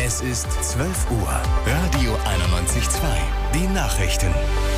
Es ist 12 Uhr. Radio 91.2. Die Nachrichten.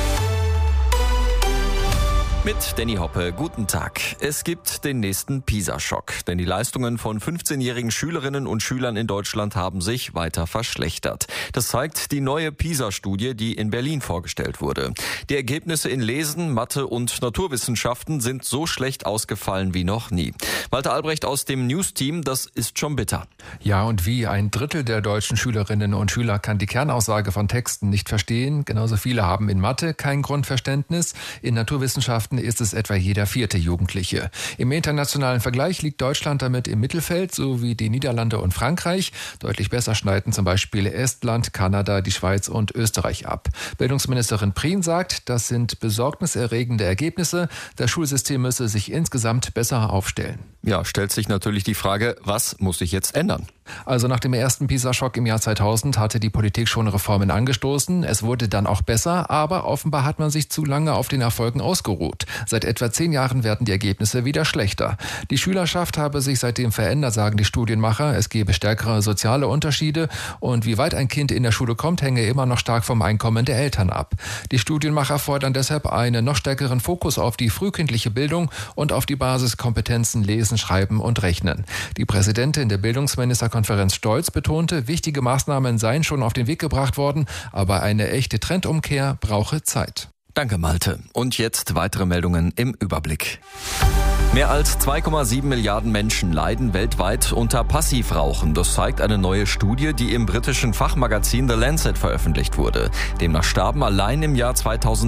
Mit Danny Hoppe, guten Tag. Es gibt den nächsten PISA-Schock, denn die Leistungen von 15-jährigen Schülerinnen und Schülern in Deutschland haben sich weiter verschlechtert. Das zeigt die neue PISA-Studie, die in Berlin vorgestellt wurde. Die Ergebnisse in Lesen, Mathe und Naturwissenschaften sind so schlecht ausgefallen wie noch nie. Walter Albrecht aus dem News-Team, das ist schon bitter. Ja, und wie ein Drittel der deutschen Schülerinnen und Schüler kann die Kernaussage von Texten nicht verstehen. Genauso viele haben in Mathe kein Grundverständnis. In Naturwissenschaften ist es etwa jeder vierte Jugendliche. Im internationalen Vergleich liegt Deutschland damit im Mittelfeld, so wie die Niederlande und Frankreich. Deutlich besser schneiden zum Beispiel Estland, Kanada, die Schweiz und Österreich ab. Bildungsministerin Prien sagt, das sind besorgniserregende Ergebnisse. Das Schulsystem müsse sich insgesamt besser aufstellen. Ja, stellt sich natürlich die Frage, was muss sich jetzt ändern? Also nach dem ersten PISA-Schock im Jahr 2000 hatte die Politik schon Reformen angestoßen. Es wurde dann auch besser, aber offenbar hat man sich zu lange auf den Erfolgen ausgeruht. Seit etwa 10 Jahren werden die Ergebnisse wieder schlechter. Die Schülerschaft habe sich seitdem verändert, sagen die Studienmacher. Es gebe stärkere soziale Unterschiede und wie weit ein Kind in der Schule kommt, hänge immer noch stark vom Einkommen der Eltern ab. Die Studienmacher fordern deshalb einen noch stärkeren Fokus auf die frühkindliche Bildung und auf die Basiskompetenzen Lesen, Schreiben und Rechnen. Die Präsidentin der Bildungsministerkonferenz Stolz betonte, wichtige Maßnahmen seien schon auf den Weg gebracht worden, aber eine echte Trendumkehr brauche Zeit. Danke, Malte. Und jetzt weitere Meldungen im Überblick. Mehr als 2,7 Milliarden Menschen leiden weltweit unter Passivrauchen. Das zeigt eine neue Studie, die im britischen Fachmagazin The Lancet veröffentlicht wurde. Demnach starben allein im Jahr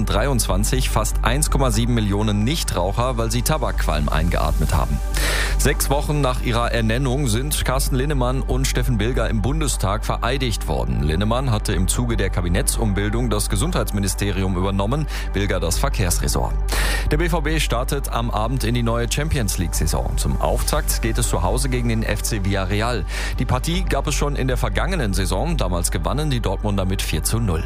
2023 fast 1,7 Millionen Nichtraucher, weil sie Tabakqualm eingeatmet haben. 6 Wochen nach ihrer Ernennung sind Carsten Linnemann und Steffen Bilger im Bundestag vereidigt worden. Linnemann hatte im Zuge der Kabinettsumbildung das Gesundheitsministerium übernommen, Bilger das Verkehrsressort. Der BVB startet am Abend in die neue Champions-League-Saison. Zum Auftakt geht es zu Hause gegen den FC Villarreal. Die Partie gab es schon in der vergangenen Saison. Damals gewannen die Dortmunder mit 4:0.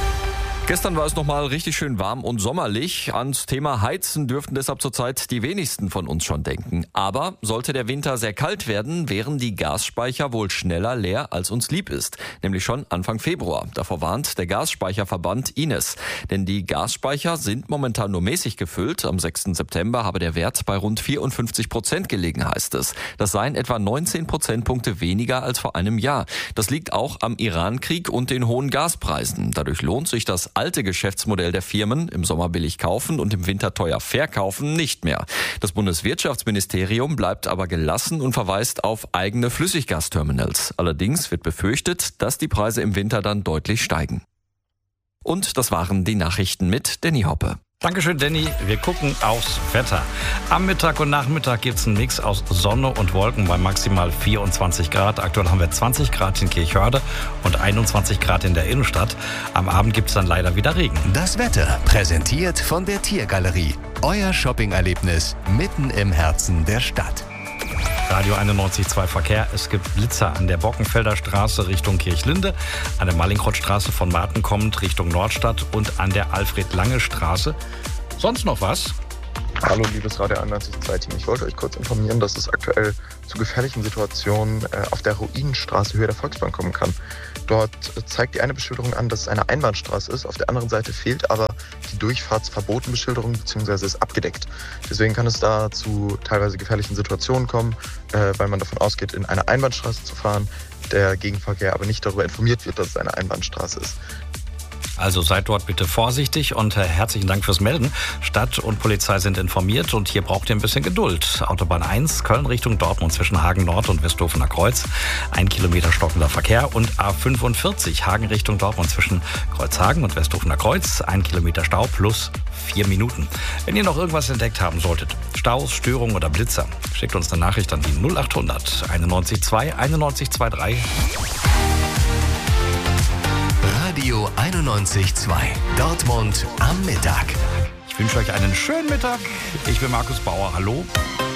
Gestern war es nochmal richtig schön warm und sommerlich. Ans Thema Heizen dürften deshalb zurzeit die wenigsten von uns schon denken. Aber sollte der Winter sehr kalt werden, wären die Gasspeicher wohl schneller leer, als uns lieb ist. Nämlich schon Anfang Februar. Davor warnt der Gasspeicherverband Ines. Denn die Gasspeicher sind momentan nur mäßig gefüllt. Am 6. September habe der Wert bei rund 54% gelegen, heißt es. Das seien etwa 19 Prozentpunkte weniger als vor einem Jahr. Das liegt auch am Irankrieg und den hohen Gaspreisen. Dadurch lohnt sich das alte Geschäftsmodell der Firmen, im Sommer billig kaufen und im Winter teuer verkaufen, nicht mehr. Das Bundeswirtschaftsministerium bleibt aber gelassen und verweist auf eigene Flüssiggasterminals. Allerdings wird befürchtet, dass die Preise im Winter dann deutlich steigen. Und das waren die Nachrichten mit Danny Hoppe. Dankeschön, Danny. Wir gucken aufs Wetter. Am Mittag und Nachmittag gibt es einen Mix aus Sonne und Wolken bei maximal 24 Grad. Aktuell haben wir 20 Grad in Kirchhörde und 21 Grad in der Innenstadt. Am Abend gibt es dann leider wieder Regen. Das Wetter präsentiert von der Tiergalerie. Euer Shopping-Erlebnis mitten im Herzen der Stadt. Radio 91.2 Verkehr. Es gibt Blitzer an der Bockenfelder Straße Richtung Kirchlinde, an der Mallinckrodtstraße von Marten kommend Richtung Nordstadt und an der Alfred-Lange-Straße. Sonst noch was? Hallo liebes Radio 91.2-Team. Ich wollte euch kurz informieren, dass es aktuell zu gefährlichen Situationen auf der Ruinenstraße Höhe der Volksbank kommen kann. Dort zeigt die eine Beschilderung an, dass es eine Einbahnstraße ist. Auf der anderen Seite fehlt aber die Durchfahrtsverboten-Beschilderung bzw. ist abgedeckt. Deswegen kann es da zu teilweise gefährlichen Situationen kommen, weil man davon ausgeht, in eine Einbahnstraße zu fahren, der Gegenverkehr aber nicht darüber informiert wird, dass es eine Einbahnstraße ist. Also seid dort bitte vorsichtig und herzlichen Dank fürs Melden. Stadt und Polizei sind informiert und hier braucht ihr ein bisschen Geduld. Autobahn 1, Köln Richtung Dortmund zwischen Hagen Nord und Westhofener Kreuz. 1 Kilometer stockender Verkehr und A45 Hagen Richtung Dortmund zwischen Kreuzhagen und Westhofener Kreuz. 1 Kilometer Stau plus 4 Minuten. Wenn ihr noch irgendwas entdeckt haben solltet, Staus, Störungen oder Blitzer, schickt uns eine Nachricht an die 0800 91.2 91.23. Radio 91.2. Dortmund am Mittag. Ich wünsche euch einen schönen Mittag. Ich bin Markus Bauer. Hallo.